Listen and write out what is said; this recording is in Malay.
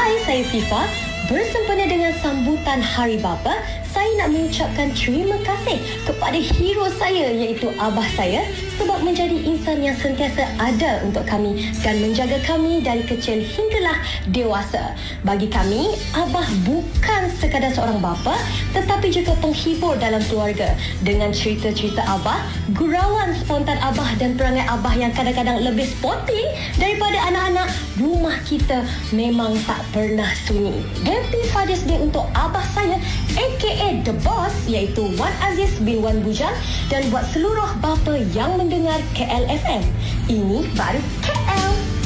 Hai, saya Fifa. Bersempena dengan sambutan Hari Bapa, saya nak mengucapkan terima kasih kepada hero saya iaitu abah saya sebab menjadi insan yang sentiasa ada untuk kami dan menjaga kami dari kecil hinggalah dewasa. Bagi kami, abah bukan sekadar seorang bapa tetapi juga penghibur dalam keluarga. Dengan cerita-cerita abah, gurauan spontan abah dan perangai abah yang kadang-kadang lebih sporting daripada anak-anak, rumah kita memang tak pernah sunyi. Happy Father's Day untuk abah saya aka The Boss iaitu Wan Aziz bin Wan Bujang dan buat seluruh bapa yang mendengar KLFM. Ini baru KL.